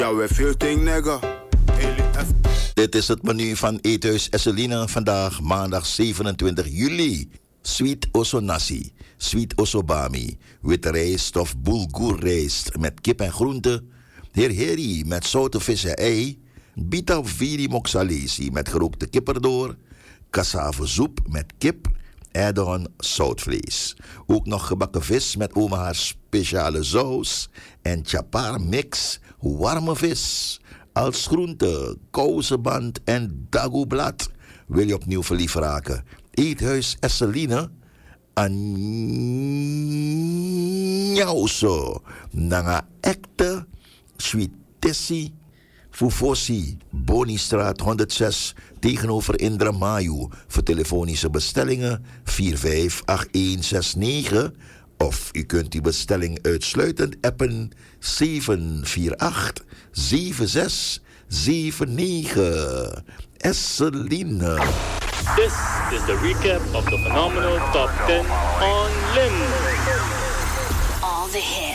Ja, we veel ting, nigga. Dit is het menu van Eethuis Esseline vandaag maandag 27 juli. Sweet osso nasi, sweet osso bami, witte rijst of bulgur-rijst met kip en groenten. Herheri met zoute vis en ei. Bita viri moxalesi met gerookte kipperdoor. Cassavesoep met kip. Add-on zoutvlees. Ook nog gebakken vis met oma haar speciale saus. En chapar mix, warme vis. Als groente, kousenband en dagoeblad. Wil je opnieuw verliefd raken? Eethuis Esseline. Anjauso. Nanga ekte. Sweetessi. Fufosi. Bonistraat 106. Tegenover Indra Mayu. Voor telefonische bestellingen 458169. Of u kunt uw bestelling uitsluitend appen 748 7679. Esseline. This is the recap of the phenomenal Top 10 on Lim. All the hits.